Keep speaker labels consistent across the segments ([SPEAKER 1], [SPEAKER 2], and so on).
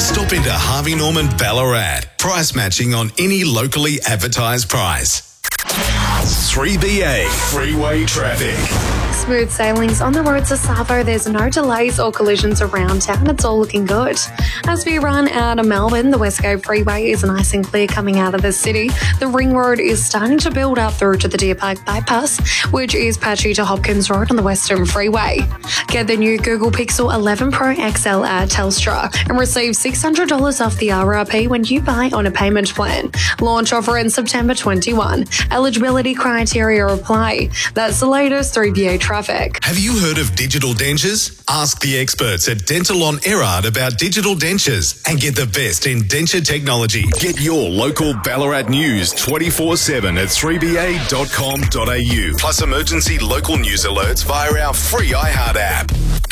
[SPEAKER 1] Stop into Harvey Norman Ballarat. Price matching on any locally advertised price. 3BA Freeway Traffic.
[SPEAKER 2] Smooth sailings on the roads to Savo. There's no delays or collisions around town. It's all looking good. As we run out of Melbourne, the West Coast Freeway is nice and clear coming out of the city. The Ring Road is starting to build up through to the Deer Park Bypass, which is patchy to Hopkins Road on the Western Freeway. Get the new Google Pixel 11 Pro XL at Telstra and receive $600 off the RRP when you buy on a payment plan. Launch offer in September 21. Eligibility criteria apply. That's the latest 3BA traffic.
[SPEAKER 1] Have you heard of digital dentures? Ask the experts at Dental on Erard about digital dentures and get the best in denture technology. Get your local Ballarat news 24/7 at 3ba.com.au. Plus emergency local news alerts via our free iHeart app.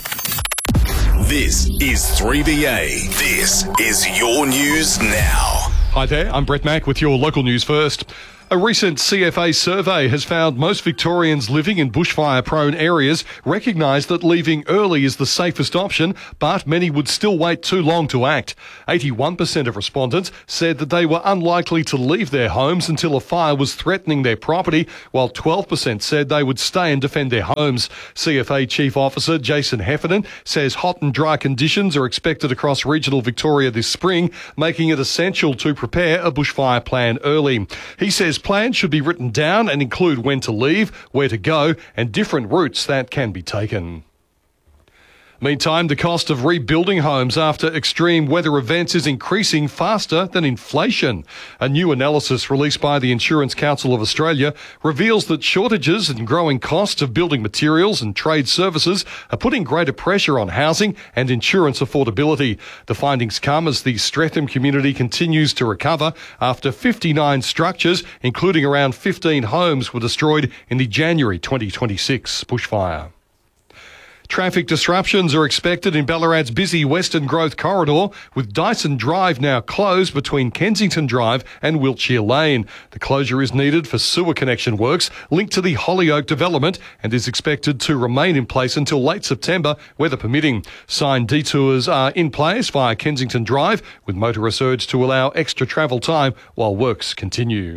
[SPEAKER 1] This is 3BA. This is your news now.
[SPEAKER 3] Hi there, I'm Brett Mack with your local news first. A recent CFA survey has found most Victorians living in bushfire-prone areas recognise that leaving early is the safest option, but many would still wait too long to act. 81% of respondents said that they were unlikely to leave their homes until a fire was threatening their property, while 12% said they would stay and defend their homes. CFA Chief Officer Jason Heffernan says hot and dry conditions are expected across regional Victoria this spring, making it essential to prepare a bushfire plan early. He says plans should be written down and include when to leave, where to go, and different routes that can be taken. Meantime, the cost of rebuilding homes after extreme weather events is increasing faster than inflation. A new analysis released by the Insurance Council of Australia reveals that shortages and growing costs of building materials and trade services are putting greater pressure on housing and insurance affordability. The findings come as the Streatham community continues to recover after 59 structures, including around 15 homes, were destroyed in the January 2026 bushfire. Traffic disruptions are expected in Ballarat's busy Western Growth Corridor, with Dyson Drive now closed between Kensington Drive and Wiltshire Lane. The closure is needed for sewer connection works linked to the Hollyoak development and is expected to remain in place until late September, weather permitting. Signed detours are in place via Kensington Drive, with motorists urged to allow extra travel time while works continue.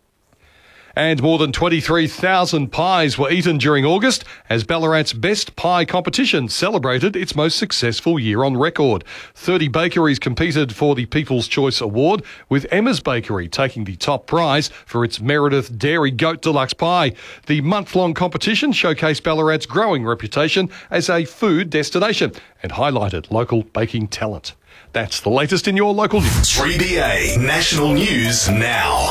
[SPEAKER 3] And more than 23,000 pies were eaten during August as Ballarat's Best Pie competition celebrated its most successful year on record. 30 bakeries competed for the People's Choice Award, with Emma's Bakery taking the top prize for its Meredith Dairy Goat Deluxe Pie. The month-long competition showcased Ballarat's growing reputation as a food destination and highlighted local baking talent. That's the latest in your local news.
[SPEAKER 1] 3BA National News Now.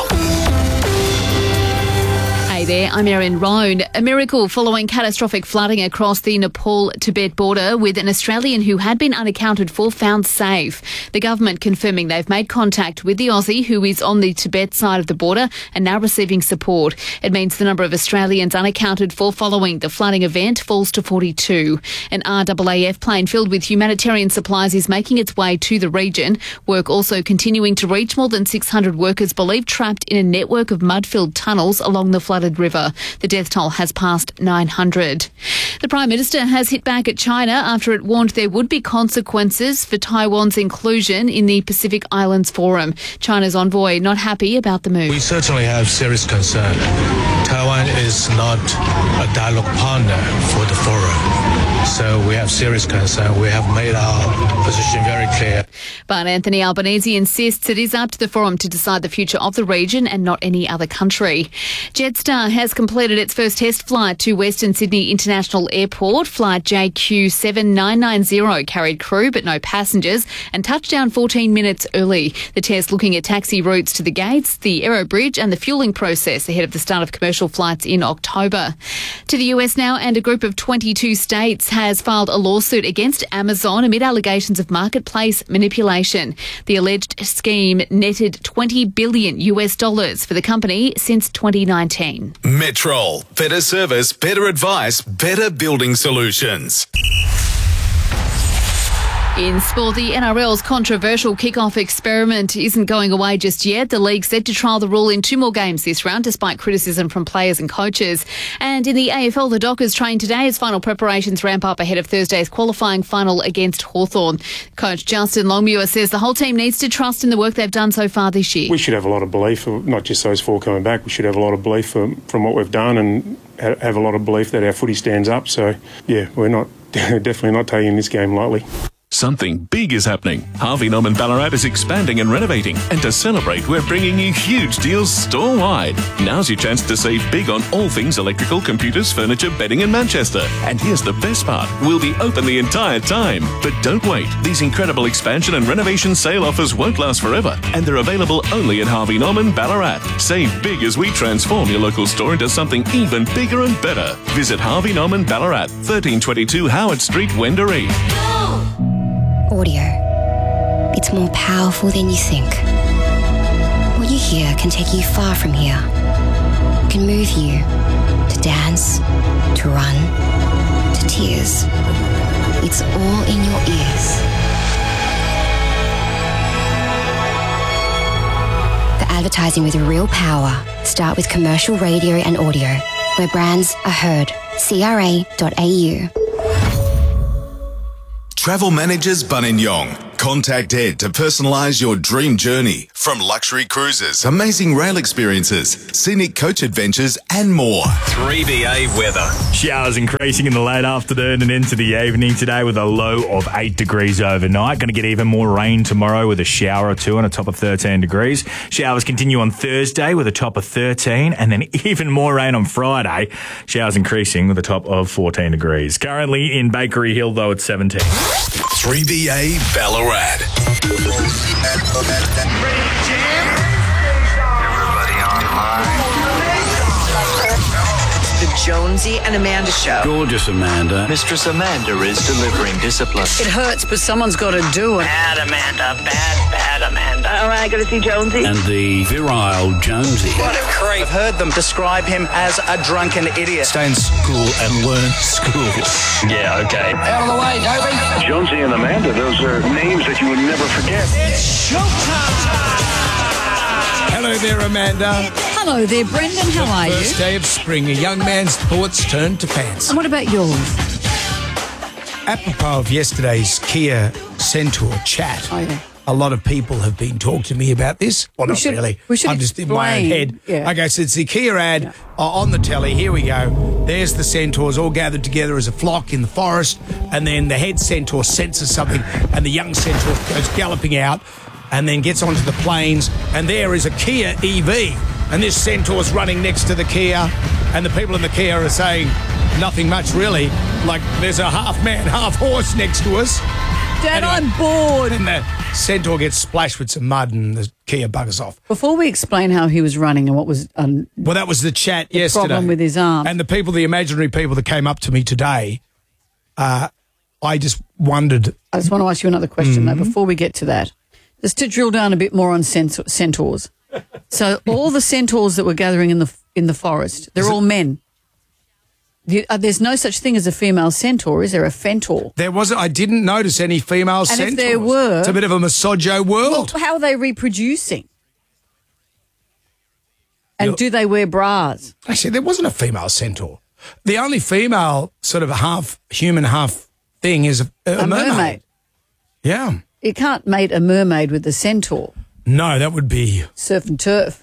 [SPEAKER 4] Hey there, I'm Erin Roan. A miracle following catastrophic flooding across the Nepal-Tibet border, with an Australian who had been unaccounted for found safe. The government confirming they've made contact with the Aussie who is on the Tibet side of the border and now receiving support. It means the number of Australians unaccounted for following the flooding event falls to 42. An RAAF plane filled with humanitarian supplies is making its way to the region. Work also continuing to reach more than 600 workers believed trapped in a network of mud-filled tunnels along the flooded river. The death toll has passed 900. The Prime Minister has hit back at China after it warned there would be consequences for Taiwan's inclusion in the Pacific Islands Forum. China's envoy not happy about the move.
[SPEAKER 5] We certainly have serious concern. Taiwan is not a dialogue partner for the forum. So we have serious concern. We have made our position very clear.
[SPEAKER 4] But Anthony Albanese insists it is up to the forum to decide the future of the region and not any other country. Jetstar has completed its first test flight to Western Sydney International Airport. Flight JQ7990 carried crew but no passengers and touched down 14 minutes early. The test looking at taxi routes to the gates, the aero bridge and the fuelling process ahead of the start of commercial flights in October. To the US now, and a group of 22 states has filed a lawsuit against Amazon amid allegations of marketplace manipulation. The alleged scheme netted $20 billion for the company since 2019.
[SPEAKER 1] Metrol. Better service, better advice, better building solutions.
[SPEAKER 4] In sport, the NRL's controversial kick-off experiment isn't going away just yet. The league set to trial the rule in 2 more games this round, despite criticism from players and coaches. And in the AFL, the Dockers train today as final preparations ramp up ahead of Thursday's qualifying final against Hawthorn. Coach Justin Longmuir says the whole team needs to trust in the work they've done so far this year.
[SPEAKER 6] We should have a lot of belief, not just those 4 coming back. We should have a lot of belief from what we've done and have a lot of belief that our footy stands up. So, yeah, we're definitely not taking this game lightly.
[SPEAKER 7] Something big is happening. Harvey Norman Ballarat is expanding and renovating. And to celebrate, we're bringing you huge deals store-wide. Now's your chance to save big on all things electrical, computers, furniture, bedding in Manchester. And here's the best part. We'll be open the entire time. But don't wait. These incredible expansion and renovation sale offers won't last forever. And they're available only at Harvey Norman Ballarat. Save big as we transform your local store into something even bigger and better. Visit Harvey Norman Ballarat, 1322 Howard Street, Wendouree.
[SPEAKER 8] Audio. It's more powerful than you think. What you hear can take you far from here. It can move you to dance, to run, to tears. It's all in your ears. The advertising with real power. Start with commercial radio and audio, where brands are heard. CRA.au.
[SPEAKER 1] Travel Managers Buninyong. Contact Ed to personalise your dream journey. From luxury cruises, amazing rail experiences, scenic coach adventures and more.
[SPEAKER 9] 3BA weather.
[SPEAKER 10] Showers increasing in the late afternoon and into the evening today with a low of 8 degrees overnight. Going to get even more rain tomorrow with a shower or 2 and a top of 13 degrees. Showers continue on Thursday with a top of 13 and then even more rain on Friday. Showers increasing with a top of 14 degrees. Currently in Bakery Hill though it's 17.
[SPEAKER 1] 3BA Ballarat.
[SPEAKER 11] Everybody online.
[SPEAKER 12] The Jonesy and Amanda Show.
[SPEAKER 13] Gorgeous Amanda.
[SPEAKER 9] Mistress Amanda is delivering discipline.
[SPEAKER 12] It hurts, but someone's got to do it.
[SPEAKER 14] Bad Amanda. Bad Amanda.
[SPEAKER 12] All right, got to see Jonesy.
[SPEAKER 13] And the virile Jonesy.
[SPEAKER 14] What a creep.
[SPEAKER 15] I've heard them describe him as a drunken idiot.
[SPEAKER 5] Stay in school and learn school.
[SPEAKER 14] Yeah, okay.
[SPEAKER 15] Out of the way, Toby.
[SPEAKER 16] Jonesy and Amanda, those are names that you would never forget.
[SPEAKER 15] It's showtime!
[SPEAKER 17] Hello there, Amanda.
[SPEAKER 18] Hello there, Brendan. How are you?
[SPEAKER 17] First day of spring, a young man's thoughts turn to pants.
[SPEAKER 18] And what about yours?
[SPEAKER 17] Apropos of yesterday's Kia Centaur chat, a lot of people have been talking to me about this. Well, not really. I'm just in my own head.
[SPEAKER 18] Yeah.
[SPEAKER 17] Okay, so it's the Kia ad on the telly. Here we go. There's the centaurs all gathered together as a flock in the forest, and then the head centaur senses something, and the young centaur goes galloping out and then gets onto the plains, and there is a Kia EV. And this centaur's running next to the Kia, and the people in the Kia are saying nothing much really. Like, there's a half man, half horse next to us.
[SPEAKER 18] Dad, I'm bored.
[SPEAKER 17] And the centaur gets splashed with some mud and the Kia buggers off.
[SPEAKER 18] Before we explain how he was running and what was
[SPEAKER 17] well, that was the chat yesterday.
[SPEAKER 18] problem with his arm.
[SPEAKER 17] And the people, the imaginary people that came up to me today, I just wondered.
[SPEAKER 18] I just want to ask you another question, though, before we get to that. Just to drill down a bit more on centaurs. So all the centaurs that were gathering in the forest, they're all men. There's no such thing as a female centaur, is there? A fentor?
[SPEAKER 17] There wasn't. I didn't notice any female centaurs.
[SPEAKER 18] And if there were,
[SPEAKER 17] it's a bit of a misogyno world.
[SPEAKER 18] Well, how are they reproducing? And do they wear bras?
[SPEAKER 17] Actually, there wasn't a female centaur. The only female sort of half human, half thing is a mermaid. Yeah.
[SPEAKER 18] You can't mate a mermaid with a centaur.
[SPEAKER 17] No, that would be
[SPEAKER 18] surf and turf.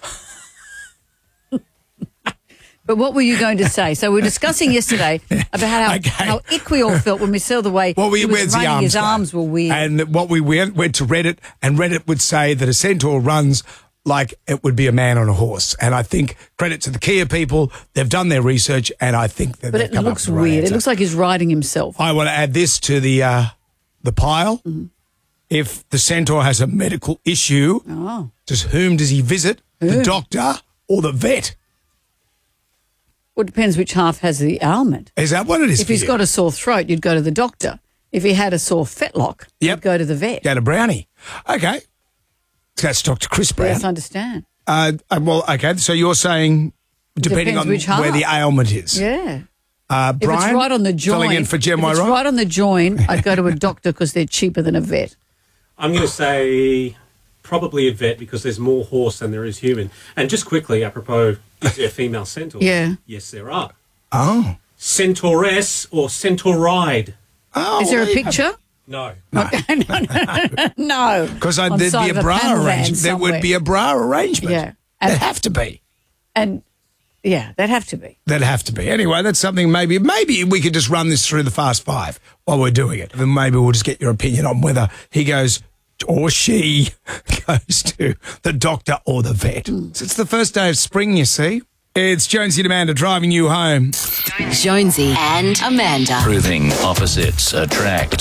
[SPEAKER 18] But what were you going to say? So we were discussing yesterday about how ick we all felt when we saw the way he was running. His arms were weird.
[SPEAKER 17] And what we went to Reddit, and Reddit would say that a centaur runs like it would be a man on a horse. And I think credit to the Kia people, they've done their research, and I think that they've come up with the right
[SPEAKER 18] weird.
[SPEAKER 17] answer.
[SPEAKER 18] It looks like he's riding himself.
[SPEAKER 17] I want to add this to the pile. Mm-hmm. If the centaur has a medical issue, just whom does he visit? The doctor or the vet?
[SPEAKER 18] Well, it depends which half has the ailment.
[SPEAKER 17] Is that what it is?
[SPEAKER 18] If he's got a sore throat, you'd go to the doctor. If he had a sore fetlock, you'd go to the vet.
[SPEAKER 17] Go to Brownie. Okay. So that's Dr. Chris Brown.
[SPEAKER 18] Yes, I understand.
[SPEAKER 17] Well, okay, so you're saying depending on where the ailment is.
[SPEAKER 18] Yeah.
[SPEAKER 17] Brian,
[SPEAKER 18] If it's right on the joint,
[SPEAKER 17] filling in for Jem
[SPEAKER 18] if it's
[SPEAKER 17] Wright.
[SPEAKER 18] right on the joint, I'd go to a doctor because they're cheaper than a vet.
[SPEAKER 19] I'm going to say probably a vet because there's more horse than there is human. And just quickly, apropos, is there a female centaur?
[SPEAKER 18] Yeah.
[SPEAKER 19] Yes, there are.
[SPEAKER 17] Oh.
[SPEAKER 19] Centauress or centauride.
[SPEAKER 17] Oh,
[SPEAKER 18] Is there a picture?
[SPEAKER 19] No.
[SPEAKER 18] No.
[SPEAKER 17] Because
[SPEAKER 18] On
[SPEAKER 17] there'd
[SPEAKER 18] side
[SPEAKER 17] be
[SPEAKER 18] of
[SPEAKER 17] a bra
[SPEAKER 18] panel van
[SPEAKER 17] arrangement. There would
[SPEAKER 18] somewhere.
[SPEAKER 17] be a bra arrangement.
[SPEAKER 18] Yeah.
[SPEAKER 17] There'd have to be.
[SPEAKER 18] And yeah, they'd have to be.
[SPEAKER 17] That'd have to be. Anyway, that's something maybe we could just run this through the Fast Five while we're doing it. And maybe we'll just get your opinion on whether he goes or she goes to the doctor or the vet. So it's the first day of spring, you see. It's Jonesy and Amanda driving you home.
[SPEAKER 20] Jonesy and Amanda.
[SPEAKER 13] Proving opposites attract.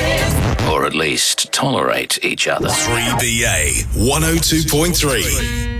[SPEAKER 13] Or at least tolerate each other.
[SPEAKER 1] 3BA 102.3.